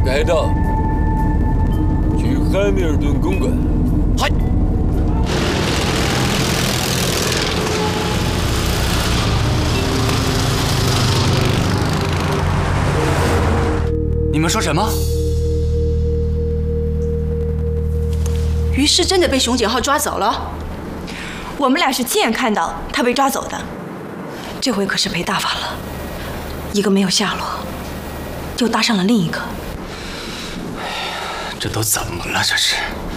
该到，去汉密尔顿公馆。 嗨！你们说什么？ 于是真的被熊景浩抓走了。 我们俩是亲眼看到他被抓走的。这回可是赔大发了，一个没有下落，又搭上了另一个。 这都怎么了？这是。